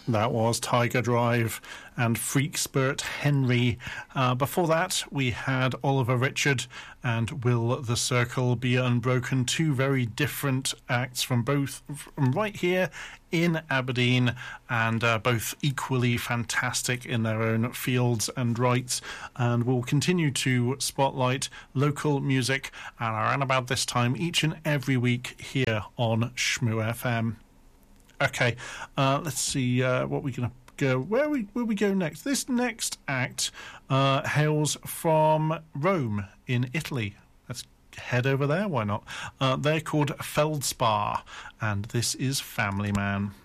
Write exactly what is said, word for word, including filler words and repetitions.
That was Tiger Drive and Freak Spirit Henry. Uh, before that, we had Oliver Richard and Will the Circle Be Unbroken, two very different acts from both from right here in Aberdeen, and uh, both equally fantastic in their own fields and rights. And we'll continue to spotlight local music and around about this time each and every week here on Shmoo F M. Okay, uh, let's see uh, what we're going to go. Where we where we go next? This next act uh, hails from Rome in Italy. Let's head over there. Why not? Uh, they're called Feldspar, and this is Family Man.